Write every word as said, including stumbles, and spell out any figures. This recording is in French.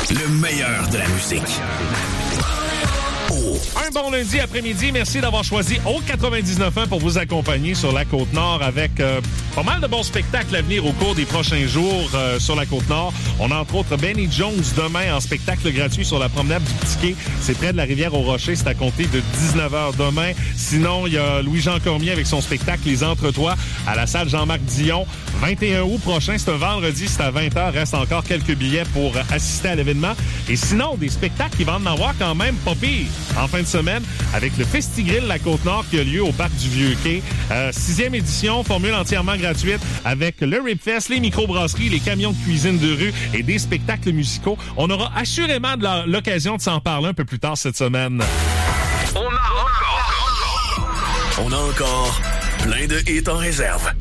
Le meilleur de la musique. Un bon lundi après-midi. Merci d'avoir choisi Au quatre-vingt-dix-neuf ans pour vous accompagner sur la Côte-Nord avec euh, pas mal de bons spectacles à venir au cours des prochains jours euh, sur la Côte-Nord. On a entre autres Benny Jones demain en spectacle gratuit sur la promenade du Petit Quai. C'est près de la rivière au Rocher. C'est à compter de dix-neuf heures demain. Sinon, il y a Louis-Jean Cormier avec son spectacle Les Entre-Toits à la salle Jean-Marc Dion. vingt et un août prochain, c'est un vendredi, c'est à vingt heures. Reste encore quelques billets pour assister à l'événement. Et sinon, des spectacles qui vont en avoir quand même pas pire en fin de semaine avec le Festigrill La Côte-Nord qui a lieu au Parc du Vieux-Quai. Euh, sixième édition, formule entièrement gratuite avec le Ribfest, les microbrasseries, les camions de cuisine de rue et des spectacles musicaux. On aura assurément de la, l'occasion de s'en parler un peu plus tard cette semaine. On a encore... On a encore plein de hits en réserve.